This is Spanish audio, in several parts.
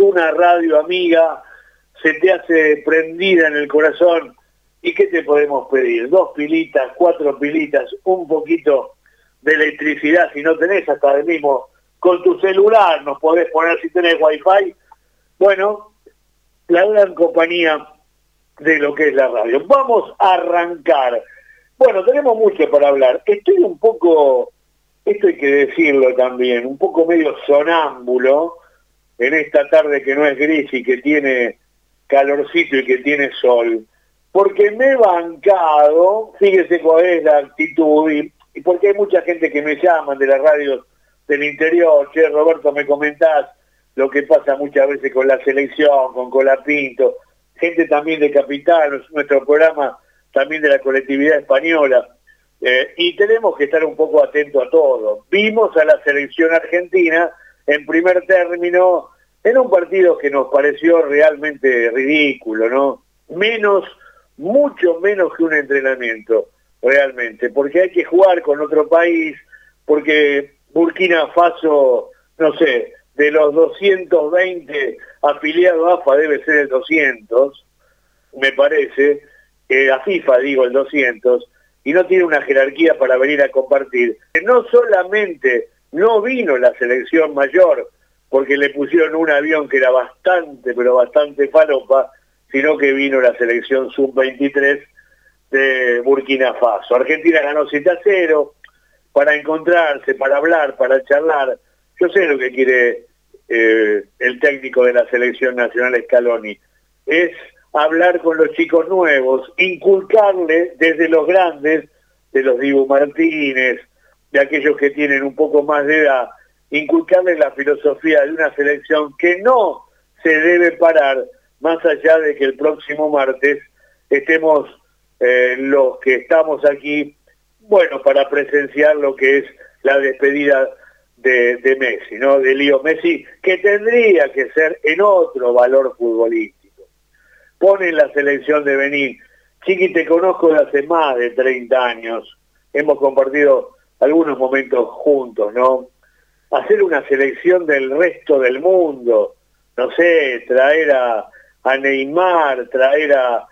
una radio amiga, se te hace prendida en el corazón. ¿Y qué te podemos pedir? 2 pilitas, 4 pilitas, un poquito de electricidad, si no tenés, hasta el mismo con tu celular nos podés poner si tenés wifi. Bueno, la gran compañía de lo que es la radio. Vamos a arrancar. Bueno, tenemos mucho para hablar. Estoy un poco, esto hay que decirlo también, un poco medio sonámbulo en esta tarde que no es gris y que tiene calorcito y que tiene sol, porque me he bancado, fíjese cuál es la actitud, y porque hay mucha gente que me llaman de las radios del interior. Che, Roberto, me comentás lo que pasa muchas veces con la selección, con Colapinto, gente también de Capital, nuestro programa también de la colectividad española, y tenemos que estar un poco atentos a todo. Vimos a la selección argentina en primer término en un partido que nos pareció realmente ridículo, ¿no? Mucho menos que un entrenamiento, realmente, porque hay que jugar con otro país, porque Burkina Faso, no sé, de los 220 afiliados a AFA debe ser el 200, me parece, a FIFA digo el 200, y no tiene una jerarquía para venir a compartir. No solamente no vino la selección mayor, porque le pusieron un avión que era bastante, pero bastante falopa, sino que vino la selección sub-23 de Burkina Faso. Argentina ganó 7-0 para encontrarse, para hablar, para charlar. Yo sé lo que quiere el técnico de la selección nacional, Scaloni, es hablar con los chicos nuevos, inculcarle desde los grandes, de los Dibu Martínez, de aquellos que tienen un poco más de edad, inculcarle la filosofía de una selección que no se debe parar, más allá de que el próximo martes estemos los que estamos aquí, bueno, para presenciar lo que es la despedida de Messi, ¿no? De Leo Messi, que tendría que ser en otro valor futbolístico. Pone en la selección de venir. Chiqui, te conozco de hace más de 30 años. Hemos compartido algunos momentos juntos, ¿no? Hacer una selección del resto del mundo, no sé, traer a Neymar, traer a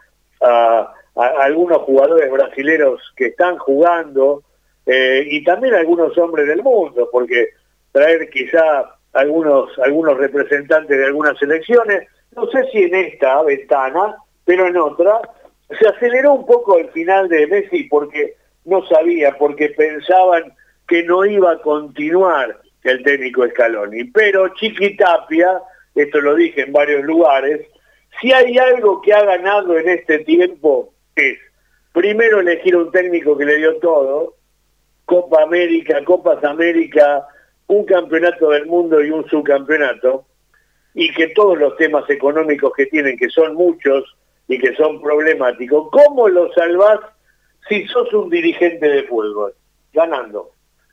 algunos jugadores brasileños que están jugando, y también algunos hombres del mundo, porque traer quizá algunos representantes de algunas selecciones, no sé si en esta ventana, pero en otra, se aceleró un poco el final de Messi porque no sabía, porque pensaban que no iba a continuar el técnico Scaloni. Pero Chiqui Tapia, esto lo dije en varios lugares, si hay algo que ha ganado en este tiempo es, primero, elegir un técnico que le dio todo, Copa América, Copas América, un campeonato del mundo y un subcampeonato, y que todos los temas económicos que tienen, que son muchos y que son problemáticos, ¿cómo los salvás si sos un dirigente de fútbol? Ganando,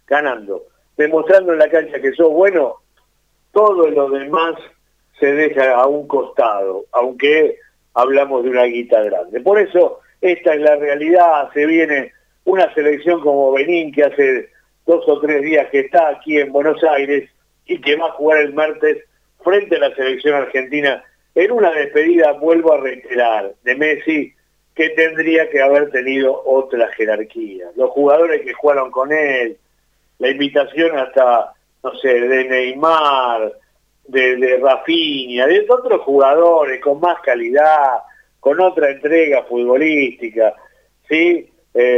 demostrando en la cancha que sos bueno, todo lo demás se deja a un costado, aunque hablamos de una guita grande. Por eso, esta es la realidad. Se viene una selección como Benín, que hace 2 o 3 días que está aquí en Buenos Aires y que va a jugar el martes frente a la selección argentina en una despedida, vuelvo a reiterar, de Messi, que tendría que haber tenido otra jerarquía. Los jugadores que jugaron con él, la invitación hasta, no sé, de Neymar, de Rafinha, de otros jugadores con más calidad, con otra entrega futbolística, ¿sí?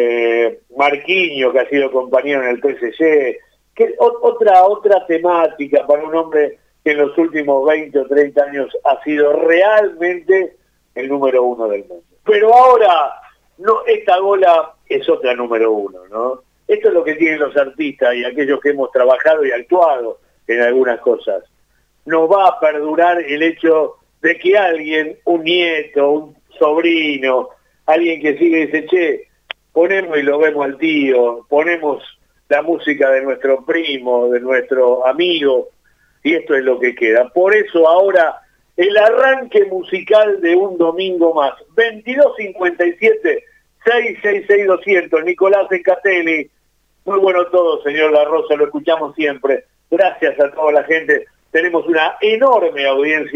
Marquinhos, que ha sido compañero en el PSG, que otra temática para un hombre que en los últimos 20 o 30 años ha sido realmente el número 1 del mundo. Pero ahora, no, esta bola es otra número 1, ¿no? Esto es lo que tienen los artistas y aquellos que hemos trabajado y actuado en algunas cosas. Nos va a perdurar el hecho de que alguien, un nieto, un sobrino, alguien que sigue y dice, che, ponemos y lo vemos al tío, ponemos la música de nuestro primo, de nuestro amigo, y esto es lo que queda. Por eso ahora el arranque musical de un domingo más, 22:57, 666-200, Nicolás Encatelli. Muy bueno todo, señor La Rosa, lo escuchamos siempre. Gracias a toda la gente. Tenemos una enorme audiencia.